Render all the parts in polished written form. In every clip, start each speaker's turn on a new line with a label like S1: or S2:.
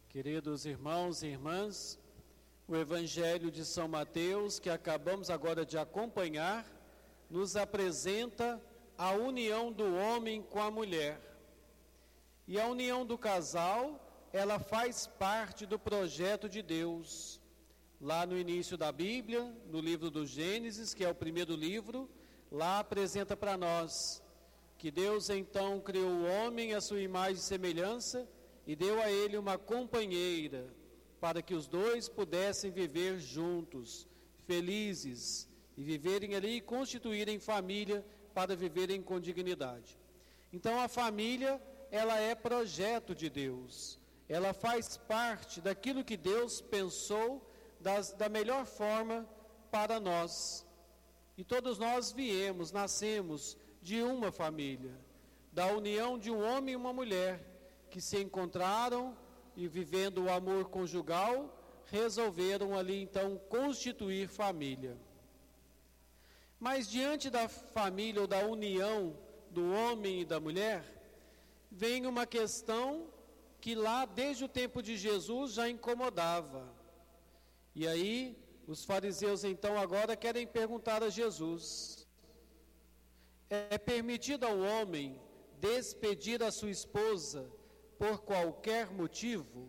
S1: Queridos irmãos e irmãs, o Evangelho de São Mateus, que acabamos agora de acompanhar, nos apresenta a união do homem com a mulher. E a união do casal, ela faz parte do projeto de Deus. Lá no início da Bíblia, no livro do Gênesis, que é o primeiro livro, lá apresenta para nós que Deus então criou o homem à sua imagem e semelhança e deu a ele uma companheira, para que os dois pudessem viver juntos, felizes, e viverem ali e constituírem família para viverem com dignidade. Então a família, ela é projeto de Deus, ela faz parte daquilo que Deus pensou da melhor forma para nós. E todos nós nascemos de uma família, da união de um homem e uma mulher, que se encontraram e, vivendo o amor conjugal, resolveram ali então constituir família. Mas diante da família ou da união do homem e da mulher, vem uma questão que lá desde o tempo de Jesus já incomodava. E aí os fariseus então agora querem perguntar a Jesus: é permitido ao homem despedir a sua esposa por qualquer motivo?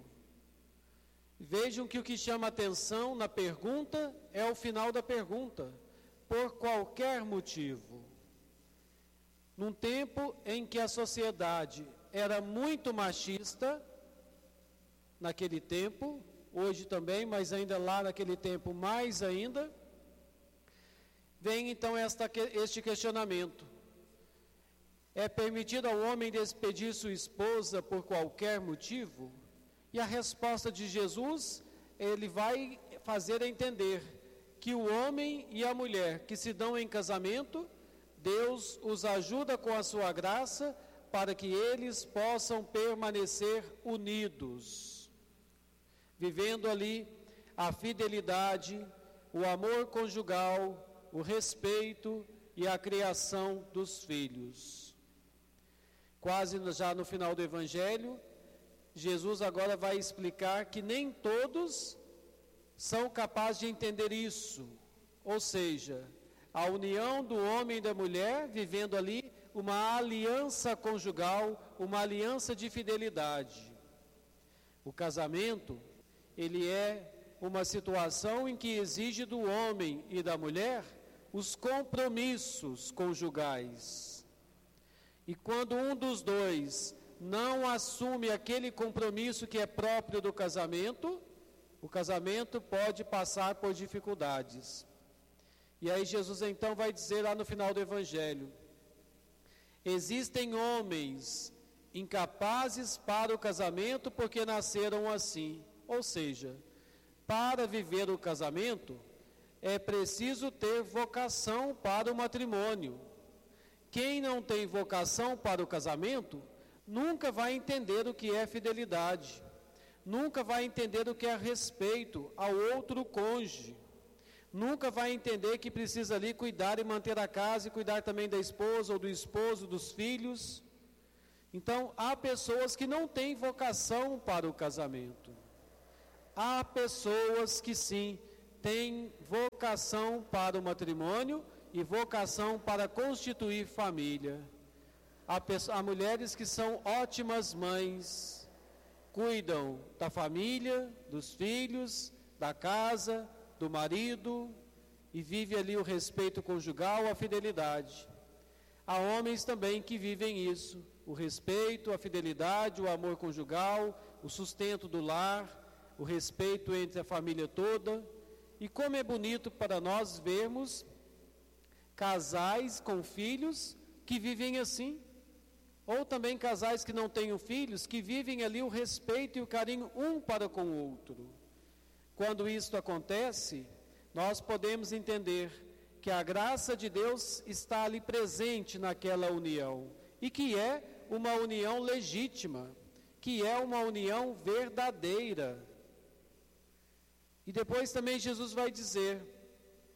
S1: Vejam que o que chama atenção na pergunta é o final da pergunta: por qualquer motivo. Num tempo em que a sociedade era muito machista, naquele tempo, hoje também, mas ainda lá naquele tempo mais ainda, vem então este questionamento: é permitido ao homem despedir sua esposa por qualquer motivo? E a resposta de Jesus, ele vai fazer entender que o homem e a mulher que se dão em casamento, Deus os ajuda com a sua graça para que eles possam permanecer unidos, vivendo ali a fidelidade, o amor conjugal, o respeito e a criação dos filhos. Quase já no final do Evangelho, Jesus agora vai explicar que nem todos são capazes de entender isso, ou seja, a união do homem e da mulher, vivendo ali uma aliança conjugal, uma aliança de fidelidade. O casamento, ele é uma situação em que exige do homem e da mulher os compromissos conjugais. E quando um dos dois não assume aquele compromisso que é próprio do casamento, o casamento pode passar por dificuldades. E aí Jesus então vai dizer lá no final do Evangelho: existem homens incapazes para o casamento porque nasceram assim. Ou seja, para viver o casamento é preciso ter vocação para o matrimônio. Quem não tem vocação para o casamento nunca vai entender o que é fidelidade, nunca vai entender o que é respeito ao outro cônjuge, nunca vai entender que precisa ali cuidar e manter a casa e cuidar também da esposa ou do esposo, dos filhos. Então há pessoas que não têm vocação para o casamento. Há pessoas que sim, têm vocação para o matrimônio e vocação para constituir família. Há mulheres que são ótimas mães, cuidam da família, dos filhos, da casa, do marido, e vive ali o respeito conjugal, a fidelidade. Há homens também que vivem isso, o respeito, a fidelidade, o amor conjugal, o sustento do lar, o respeito entre a família toda. E como é bonito para nós vermos casais com filhos que vivem assim, ou também casais que não tenham filhos, que vivem ali o respeito e o carinho um para com o outro. Quando isto acontece, nós podemos entender que a graça de Deus está ali presente naquela união, e que é uma união legítima, que é uma união verdadeira. E depois também Jesus vai dizer: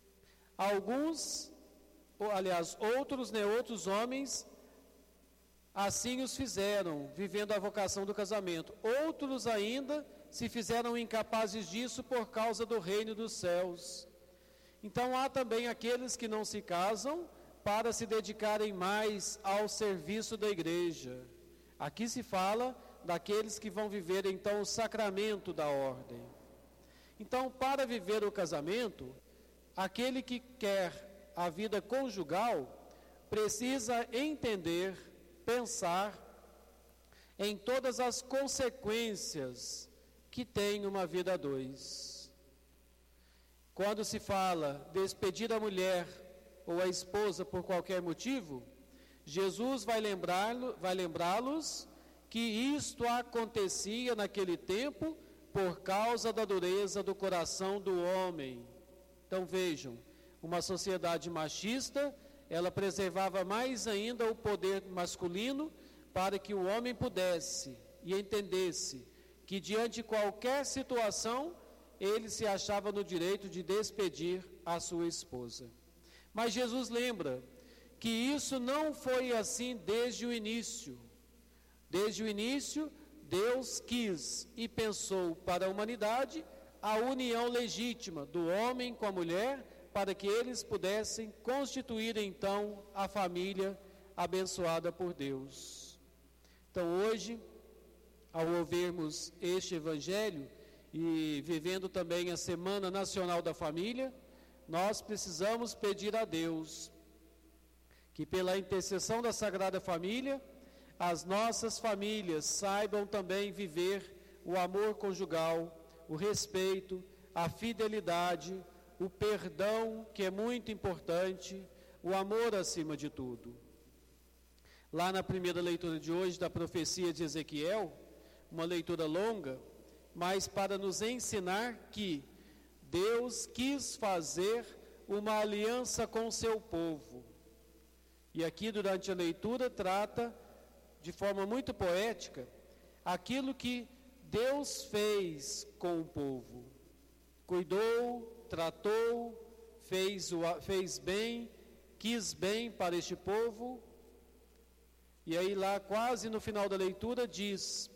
S1: outros homens assim os fizeram, vivendo a vocação do casamento. Outros ainda se fizeram incapazes disso por causa do reino dos céus. Então há também aqueles que não se casam para se dedicarem mais ao serviço da igreja. Aqui se fala daqueles que vão viver então o sacramento da ordem. Então, para viver o casamento, aquele que quer a vida conjugal precisa entender, pensar em todas as consequências que tem uma vida a dois. Quando se fala despedir a mulher ou a esposa por qualquer motivo, Jesus vai lembrá-los que isto acontecia naquele tempo por causa da dureza do coração do homem. Então vejam, uma sociedade machista, ela preservava mais ainda o poder masculino para que o homem pudesse e entendesse que diante de qualquer situação, ele se achava no direito de despedir a sua esposa. Mas Jesus lembra que isso não foi assim desde o início. Desde o início, Deus quis e pensou para a humanidade a união legítima do homem com a mulher, para que eles pudessem constituir então a família abençoada por Deus. Então hoje, ao ouvirmos este evangelho e vivendo também a Semana Nacional da Família, nós precisamos pedir a Deus que pela intercessão da Sagrada Família, as nossas famílias saibam também viver o amor conjugal, o respeito, a fidelidade, o perdão, que é muito importante, o amor acima de tudo. Lá na primeira leitura de hoje da profecia de Ezequiel, uma leitura longa, mas para nos ensinar que Deus quis fazer uma aliança com o seu povo. E aqui durante a leitura trata de forma muito poética aquilo que Deus fez com o povo. Cuidou, tratou, fez bem, quis bem para este povo. E aí lá quase no final da leitura diz: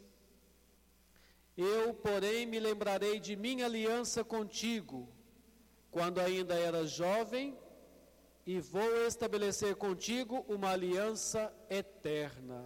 S1: eu, porém, me lembrarei de minha aliança contigo, quando ainda era jovem, e vou estabelecer contigo uma aliança eterna.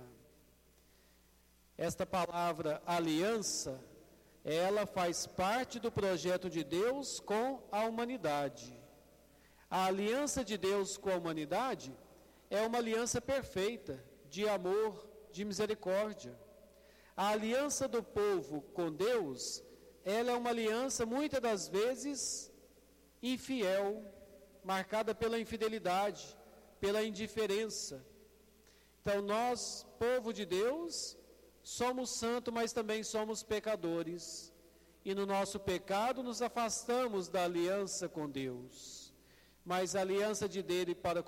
S1: Esta palavra aliança, ela faz parte do projeto de Deus com a humanidade. A aliança de Deus com a humanidade é uma aliança perfeita, de amor, de misericórdia. A aliança do povo com Deus, ela é uma aliança muitas das vezes infiel, marcada pela infidelidade, pela indiferença. Então nós, povo de Deus, somos santos, mas também somos pecadores. E no nosso pecado nos afastamos da aliança com Deus. Mas a aliança dele para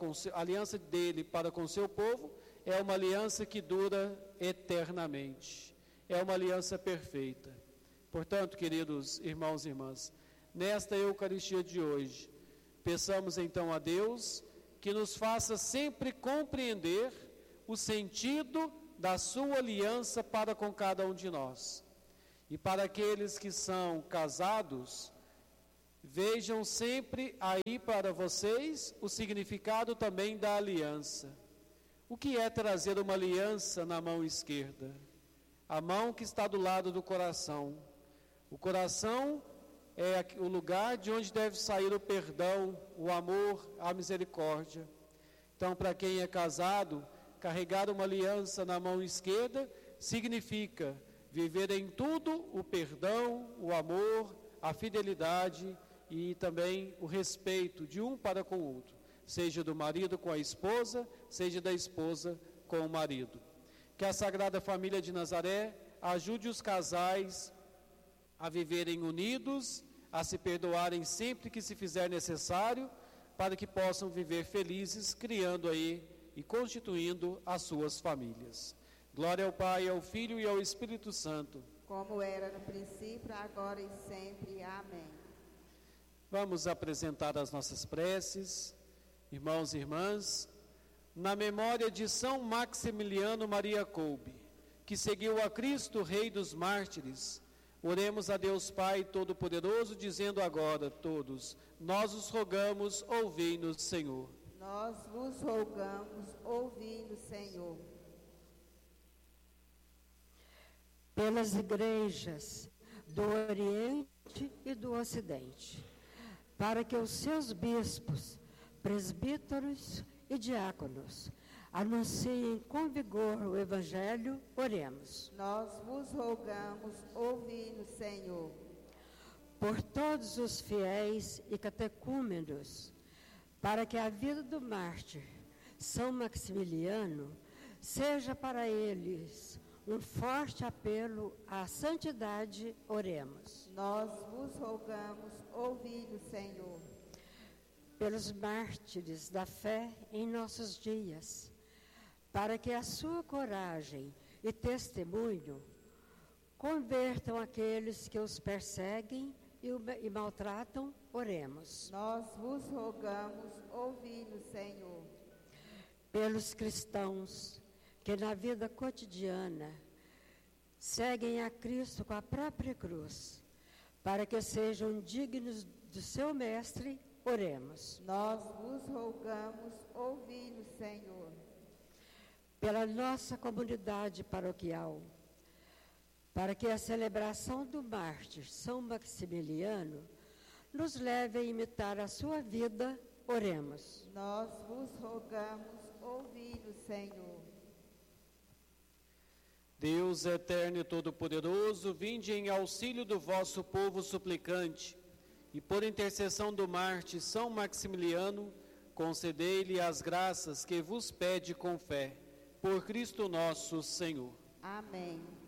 S1: com seu povo é uma aliança que dura eternamente. É uma aliança perfeita. Portanto, queridos irmãos e irmãs, nesta Eucaristia de hoje, peçamos então a Deus que nos faça sempre compreender o sentido da sua aliança para com cada um de nós. E para aqueles que são casados, vejam sempre aí para vocês o significado também da aliança. O que é trazer uma aliança na mão esquerda? A mão que está do lado do coração. O coração é o lugar de onde deve sair o perdão, o amor, a misericórdia. Então, para quem é casado, carregar uma aliança na mão esquerda significa viver em tudo o perdão, o amor, a fidelidade e também o respeito de um para com o outro, seja do marido com a esposa, seja da esposa com o marido. Que a Sagrada Família de Nazaré ajude os casais a viverem unidos, a se perdoarem sempre que se fizer necessário, para que possam viver felizes, criando aí e constituindo as suas famílias. Glória ao Pai, ao Filho e ao Espírito Santo.
S2: Como era no princípio, agora e sempre. Amém.
S1: Vamos apresentar as nossas preces. Irmãos e irmãs, Na memória de São Maximiliano Maria Kolbe, que seguiu a Cristo, Rei dos Mártires, oremos a Deus Pai Todo-Poderoso, dizendo agora todos: nós os rogamos, ouvi-nos, Senhor.
S2: Nós vos rogamos, ouvi-nos, Senhor.
S3: Pelas igrejas do Oriente e do Ocidente, para que os seus bispos, presbíteros e diáconos anunciem com vigor o Evangelho, oremos.
S2: Nós vos rogamos, ouvi-nos, Senhor.
S3: Por todos os fiéis e catecúmenos, para que a vida do mártir São Maximiliano seja para eles um forte apelo à santidade, oremos.
S2: Nós vos rogamos, ouvi-nos, Senhor.
S3: Pelos mártires da fé em nossos dias, para que a sua coragem e testemunho convertam aqueles que os perseguem e maltratam, oremos.
S2: Nós vos rogamos, ouvi-nos, Senhor.
S3: Pelos cristãos que na vida cotidiana seguem a Cristo com a própria cruz, para que sejam dignos do seu Mestre, oremos.
S2: Nós vos rogamos, ouvi-nos, Senhor.
S3: Pela nossa comunidade paroquial, para que a celebração do mártir São Maximiliano nos leve a imitar a sua vida, oremos.
S2: Nós vos rogamos, ouvi-nos, Senhor.
S1: Deus eterno e todo-poderoso, vinde em auxílio do vosso povo suplicante, e por intercessão do mártir São Maximiliano, concedei-lhe as graças que vos pede com fé. Por Cristo nosso Senhor.
S2: Amém.